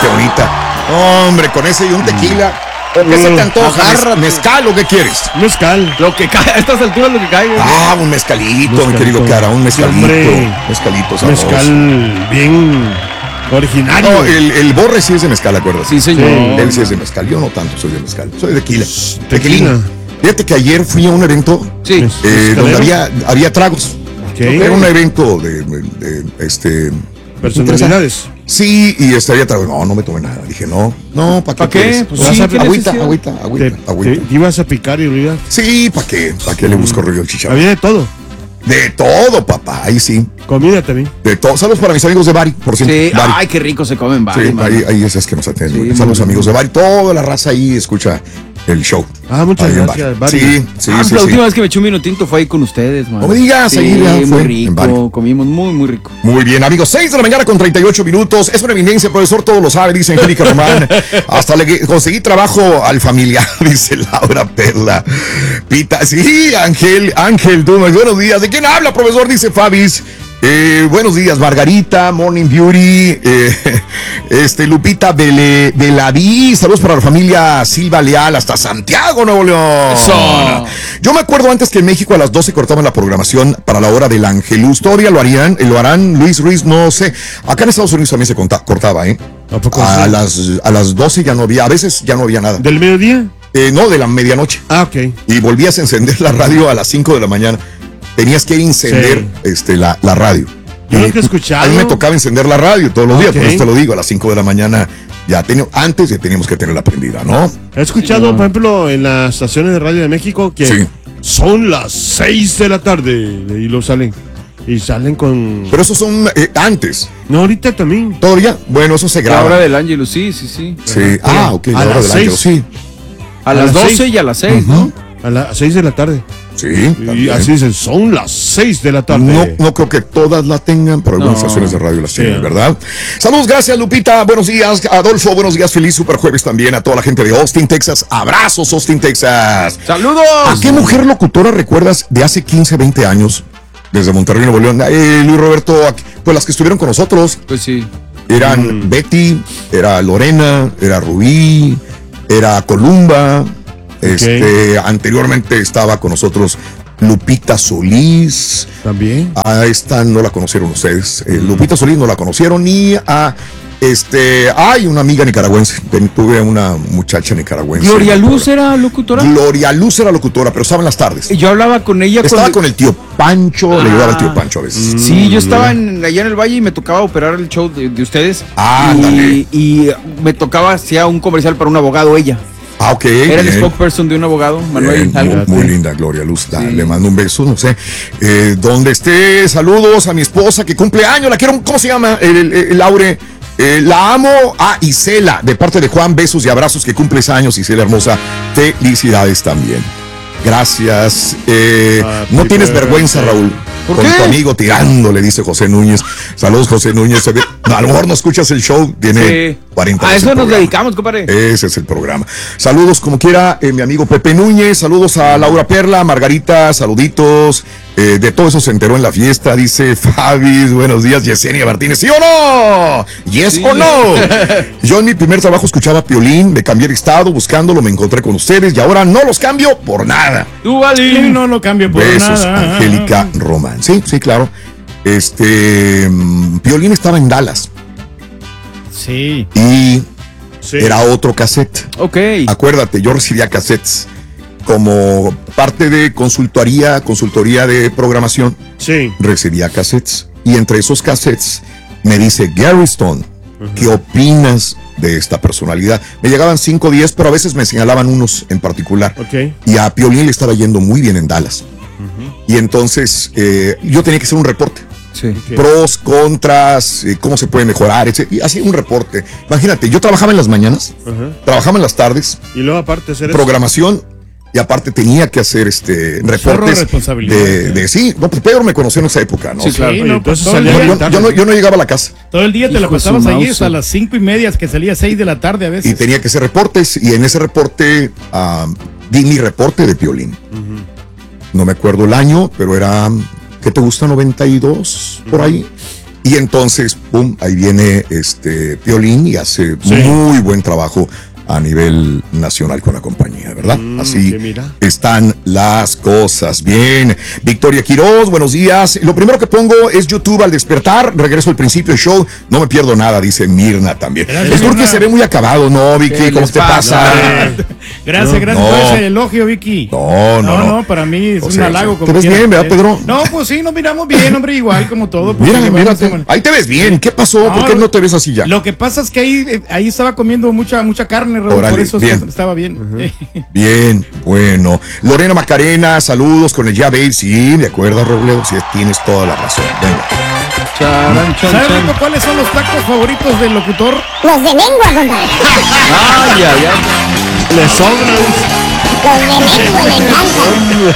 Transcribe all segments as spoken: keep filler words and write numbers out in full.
qué bonita. Hombre, con ese y un tequila. ¿O qué se te antoja? ¿Mez- ¿Mezcal o qué quieres? Mezcal. Lo que cae, a estas alturas lo que cae. Güey. Ah, un mezcalito, mezcalito, mi querido Cara, un mezcalito. Hombre. Mezcalito sabroso. Mezcal bien originario. No, el, el Borre sí es de mezcal, acuérdate. Sí, señor. Él sí es de mezcal. Yo no tanto soy de mezcal. Soy de tequila. Tequila. Tequilín. Fíjate que ayer fui a un evento Sí. eh, ¿Mezcalero? donde había, había tragos. Ok. Era un evento de, de, de, este. Personalidades. Sí, y estaría tragos. No, no me tomé nada. Dije, no, no, ¿para qué? ¿Pa' qué? quieres? Pues Vas sí, a- ¿qué agüita, necesidad? agüita, Te, agüita, agüita. te ibas a picar y olvidar. Sí, ¿para qué? ¿Para qué le busco rollo al chicharrón? Había de todo. De todo, papá, ahí sí. Comida también. De todo. Saludos para mis amigos de Bari, por cierto. Sí. Bari. Ay, qué rico se comen, Sí, vale, ahí, ahí es, es que nos atienden. Sí, Saludos muy amigos de Bari. Toda la raza ahí escucha el show. Ah, muchas Ahí en gracias, Bari. Bari. Sí, sí, Ah, sí. la sí. última vez que me eché un vino tinto fue ahí con ustedes, man. No me digas, sí, ahí ya fue, muy en Bari. rico, comimos muy, muy rico. Muy bien, amigos, seis de la mañana con treinta y ocho minutos. Es una eminencia, profesor, todo lo sabe, dice Angélica Román. Hasta le conseguí trabajo al familiar, dice Laura Perla. Pita, sí, Ángel, Ángel Dumas, buenos días. ¿De quién habla, profesor? Dice Fabis. Eh, buenos días, Margarita, Morning Beauty, eh, este, Lupita Bele, Belaví, saludos para la familia Silva Leal hasta Santiago, Nuevo León. Eso. Yo me acuerdo antes que en México a las doce cortaban la programación para la hora del Angelus. Todavía lo harían, eh, lo harán Luis Ruiz, no sé. Acá en Estados Unidos también se conta- cortaba, ¿eh? ¿A poco A sí? las, a las doce ya no había, a veces ya no había nada. ¿Del mediodía? Eh, no, de la medianoche. Ah, ok. Y volvías a encender la radio a las cinco de la mañana. Tenías que encender Sí. este, la, la radio. Yo Y nunca he escuchado. A mí me tocaba encender la radio todos los días, Ok. por eso te lo digo, a las cinco de la mañana. Ya tenía, antes ya teníamos que tenerla prendida, ¿no? He escuchado, por ejemplo, en las estaciones de radio de México que Sí. son las seis de la tarde y lo salen. Y salen con... Pero esos son eh, antes. No, ahorita también. ¿Todavía? Bueno, eso se La hora graba. del Ángelus, sí, sí, sí. Sí. Ah, ok, la A hora las del ángel, seis. sí. A, A las las doce seis. y a las seis, ¿no? A las seis de la tarde. Sí. Y también. así dicen, son las seis de la tarde. No, no creo que todas la tengan, pero algunas No. estaciones de radio las Sí. tienen, ¿verdad? Saludos, gracias, Lupita. Buenos días, Adolfo. Buenos días, feliz super jueves también a toda la gente de Austin, Texas. Abrazos, Austin, Texas. ¡Saludos! ¿A qué mujer locutora recuerdas de hace quince, veinte años? Desde Monterrey, Nuevo León. Eh, Luis Roberto, pues las que estuvieron con nosotros Pues sí. eran Betty, era Lorena, era Rubí, era Columba. Este, anteriormente estaba con nosotros Lupita Solís. También. A esta no la conocieron ustedes. Eh, Lupita Solís no la conocieron ni a este. Hay una amiga nicaragüense. Ten- Tuve una muchacha nicaragüense. Gloria Luz locutora. era locutora. Gloria Luz era locutora, pero estaba en las tardes. Yo hablaba con ella Estaba cuando- con el tío Pancho, le ayudaba al tío Ah. Pancho a veces. Sí, yo estaba en- allá en el valle y me tocaba operar el show de, de ustedes. Ándale. y, y me tocaba hacía un comercial para un abogado ella. Ah, ok. Era el bien. spokesperson de un abogado, Manuel. Bien, algo. muy, muy linda, Gloria Luz. La- Le mando un beso, no sé. Eh, donde esté, saludos a mi esposa que cumple años. La quiero, ¿cómo se llama? El, el- el Laure. Eh, la amo a Isela, de parte de Juan, besos y abrazos, que cumples años, Isela hermosa. Felicidades también. Gracias. Eh, Happy no tienes birthday. vergüenza, Raúl. ¿Por Con qué? tu amigo tirándole, dice José Núñez. Saludos, José Núñez. No, a lo mejor no escuchas el show, tiene Sí. cuarenta A años eso el nos programa. dedicamos, compadre. Ese es el programa. Saludos como quiera, eh, mi amigo Pepe Núñez. Saludos a Laura Perla, Margarita, saluditos. Eh, de todo eso se enteró en la fiesta, dice Fabi. Buenos días, Yesenia Martínez. ¿Sí o no? ¿Yes Sí. o no? Yo en mi primer trabajo escuchaba Piolín, me cambié de estado buscándolo, me encontré con ustedes y ahora no los cambio por nada. Tú, Vali. No lo cambio por Besos, nada. Angélica Román. Sí, sí, claro. Este mm, Piolín estaba en Dallas Sí. y Sí. era otro cassette. Ok. Acuérdate, yo recibía cassettes como parte de consultoría, consultoría de programación, Sí. recibía cassettes. Y entre esos cassettes me dice Gary Stone, ¿qué opinas de esta personalidad? Me llegaban cinco o diez, pero a veces me señalaban unos en particular. Ok. Y a Piolín le estaba yendo muy bien en Dallas. Y entonces eh, yo tenía que hacer un reporte. Sí. Ok. Pros, contras, eh, cómo se puede mejorar, etcétera. Y hacía un reporte. Imagínate, yo trabajaba en las mañanas, Ajá. trabajaba en las tardes, Y luego aparte hacer eso. programación, y aparte tenía que hacer este reportes responsabilidad, de, ¿eh? de sí, no, pues Pedro me conoció en esa época, ¿no? Sí, claro. Sí, Oye, no, entonces pues, todo, el salía Yo, día, bien yo- tarde. yo no, yo no llegaba a la casa todo el día te la Hijo de su pasabas ahí mouse. hasta las cinco y media, que salía seis de la tarde a y veces. tenía que hacer reportes, y en ese reporte ah, di mi reporte de Piolín. No me acuerdo el año, pero era, ¿qué te gusta? noventa y dos, por ahí. Y entonces, pum, ahí viene este Piolín y hace Sí. muy buen trabajo a nivel nacional con la compañía, ¿verdad? Mm, Así que mira. están las cosas. Bien. Victoria Quiroz, buenos días. Lo primero que pongo es YouTube al despertar. Regreso al principio del show. No me pierdo nada, dice Mirna también. Gracias, Es porque Mirna. se ve muy acabado, ¿no, Vicky? ¿Qué ¿Cómo les te pasa? pasa? Gracias, gracias No. por ese elogio, Vicky. No, no, No, no. no, para mí es O un sea, halago. ¿te como ves quiera. bien, verdad, Pedro? No, pues sí, nos miramos bien, hombre, igual como todo. pues, Mira, llevamos mírate. semana. Ahí te ves bien. ¿Qué pasó? ¿Por No, qué no te ves así ya? Lo que pasa es que ahí, eh, ahí estaba comiendo mucha, mucha carne, Raúl, Órale, por eso bien. estaba bien. Bien, bueno. Lorena Macarena, saludos con el ya veis. Sí, de acuerdo, Robledo, sí, tienes toda la razón. Venga. Charan, chan, ¿Sabes, chan. Rico, cuáles son los tacos favoritos del locutor? Los de lengua, compadre. Ay, ay, ay. Le sobran. Los de lengua le encantan.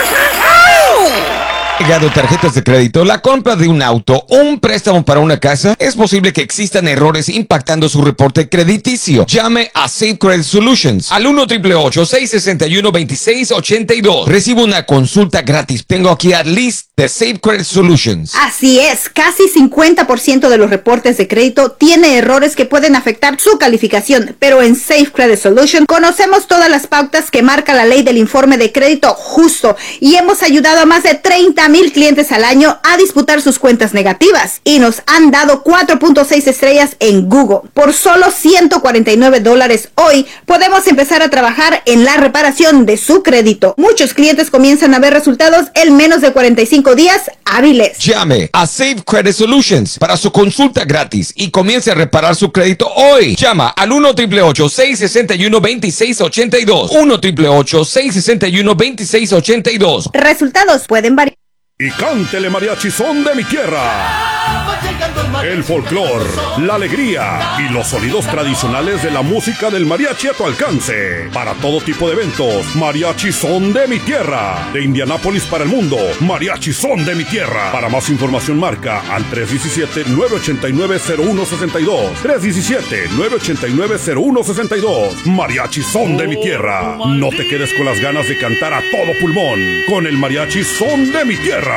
Llegado tarjetas de crédito, la compra de un auto o un préstamo para una casa, es posible que existan errores impactando su reporte crediticio. Llame a Safe Credit Solutions al uno triple ocho, seis seis uno, dos seis ocho dos. Recibe una consulta gratis. Tengo aquí a Liz de Safe Credit Solutions. Así es, casi cincuenta por ciento de los reportes de crédito tiene errores que pueden afectar su calificación, pero en Safe Credit Solution conocemos todas las pautas que marca la ley del informe de crédito justo y hemos ayudado a más de treinta mil clientes al año a disputar sus cuentas negativas y nos han dado cuatro punto seis estrellas en Google. Por solo ciento cuarenta y nueve dólares hoy podemos empezar a trabajar en la reparación de su crédito. Muchos clientes comienzan a ver resultados en menos de cuarenta y cinco días hábiles. Llame a Safe Credit Solutions para su consulta gratis y comience a reparar su crédito hoy. Llama al uno triple ocho, seis seis uno, dos seis ocho dos. uno triple ocho, seis seis uno, dos seis ocho dos. Resultados pueden variar. Y cántele mariachi son de mi tierra. El folclor, la alegría y los sonidos tradicionales de la música del mariachi a tu alcance. Para todo tipo de eventos, mariachi son de mi tierra. De Indianápolis para el mundo, mariachi son de mi tierra. Para más información marca al tres uno siete, nueve ocho nueve, cero uno seis dos. tres uno siete, nueve ocho nueve, cero uno seis dos. Mariachi son de mi tierra. No te quedes con las ganas de cantar a todo pulmón con el mariachi son de mi tierra.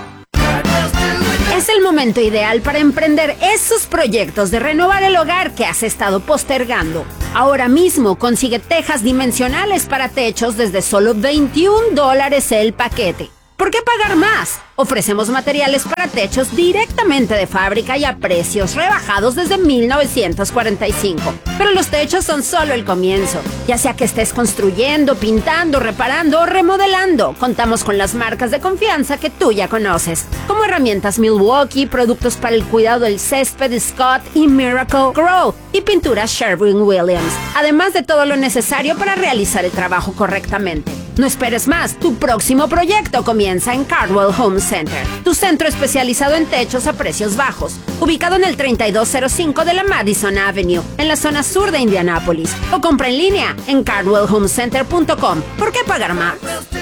Es el momento ideal para emprender esos proyectos de renovar el hogar que has estado postergando. Ahora mismo consigue tejas dimensionales para techos desde solo veintiún dólares el paquete. ¿Por qué pagar más? Ofrecemos materiales para techos directamente de fábrica y a precios rebajados desde mil novecientos cuarenta y cinco. Pero los techos son solo el comienzo. Ya sea que estés construyendo, pintando, reparando o remodelando, contamos con las marcas de confianza que tú ya conoces, como herramientas Milwaukee, productos para el cuidado del césped Scott y Miracle Grow y pinturas Sherwin-Williams, además de todo lo necesario para realizar el trabajo correctamente. No esperes más, tu próximo proyecto comienza en Cardwell Home Center, tu centro especializado en techos a precios bajos, ubicado en el treinta y dos cero cinco de la Madison Avenue, en la zona sur de Indianápolis, o compra en línea en cardwell home center punto com. ¿Por qué pagar más?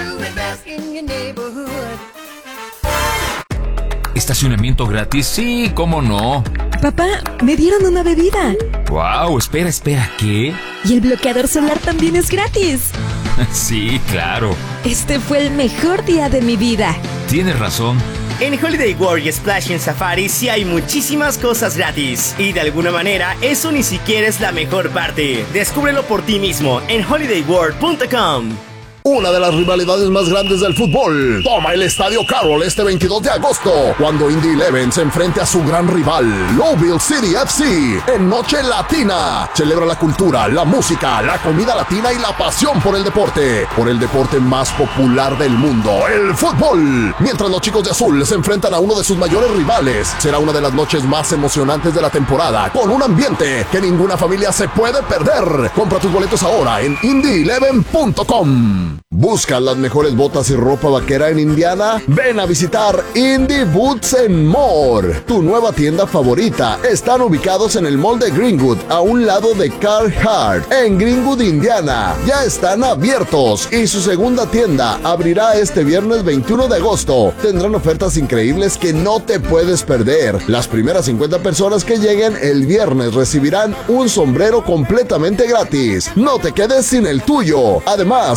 ¿Estacionamiento gratis? Sí, ¿cómo no? Papá, me dieron una bebida. Wow, espera, espera, ¿qué? Y el bloqueador solar también es gratis. Sí, claro. Este fue el mejor día de mi vida. Tienes razón. En Holiday World y Splash en Safari sí hay muchísimas cosas gratis. Y de alguna manera, eso ni siquiera es la mejor parte. Descúbrelo por ti mismo en holiday world punto com. Una de las rivalidades más grandes del fútbol toma el Estadio Carroll este veintidós de agosto, cuando Indy Eleven se enfrente a su gran rival, Louisville City F C, en Noche Latina. Celebra la cultura, la música, la comida latina y la pasión por el deporte, por el deporte más popular del mundo, el fútbol. Mientras los chicos de azul se enfrentan a uno de sus mayores rivales, será una de las noches más emocionantes de la temporada, con un ambiente que ninguna familia se puede perder. Compra tus boletos ahora en indy eleven punto com. ¿Buscas las mejores botas y ropa vaquera en Indiana? Ven a visitar Indy Boots and More, tu nueva tienda favorita. Están ubicados en el mall de Greenwood, a un lado de Carhartt, en Greenwood, Indiana. Ya están abiertos y su segunda tienda abrirá este viernes veintiuno de agosto. Tendrán ofertas increíbles que no te puedes perder. Las primeras cincuenta personas que lleguen el viernes recibirán un sombrero completamente gratis. No te quedes sin el tuyo. Además, aprovecha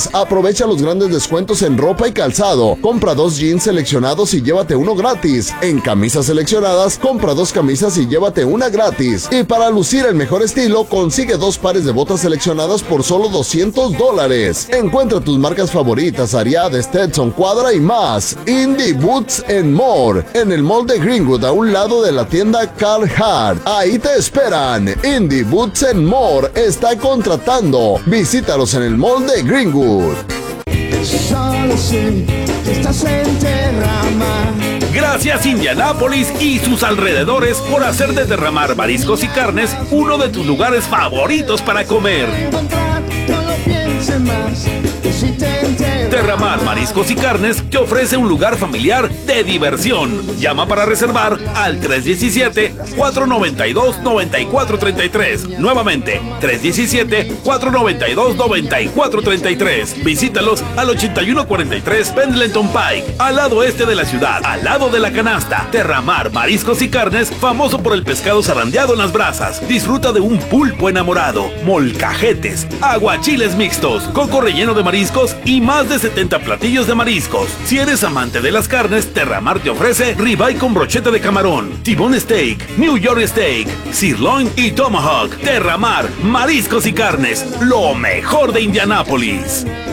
Aprovecha los grandes descuentos en ropa y calzado. Compra dos jeans seleccionados y llévate uno gratis. En camisas seleccionadas, compra dos camisas y llévate una gratis. Y para lucir el mejor estilo, consigue dos pares de botas seleccionadas por solo doscientos dólares. Encuentra tus marcas favoritas, Ariat, Stetson, Cuadra y más. Indie Boots and More, en el mall de Greenwood, a un lado de la tienda Carhartt. Ahí te esperan. Indie Boots and More está contratando. Visítalos en el mall de Greenwood. Solo sé que estás en Terramar. Gracias Indianápolis y sus alrededores por hacer de Terramar Mariscos y Carnes uno de tus lugares favoritos para comer. No lo pienses más, que si te enteras. Terramar Mariscos y Carnes te ofrece un lugar familiar de diversión. Llama para reservar al tres uno siete, cuatro nueve dos, nueve cuatro tres tres. Nuevamente, tres uno siete, cuatro nueve dos, nueve cuatro tres tres. Visítalos al ochenta y uno cuarenta y tres Pendleton Pike, al lado este de la ciudad, al lado de la canasta. Terramar Mariscos y Carnes, famoso por el pescado zarandeado en las brasas. Disfruta de un pulpo enamorado, molcajetes, aguachiles mixtos, coco relleno de mariscos y más de setenta platillos de mariscos. Si eres amante de las carnes, Terramar te ofrece ribeye con brocheta de camarón, T-bone steak, New York steak, sirloin y tomahawk. Terramar Mariscos y Carnes, lo mejor de Indianápolis.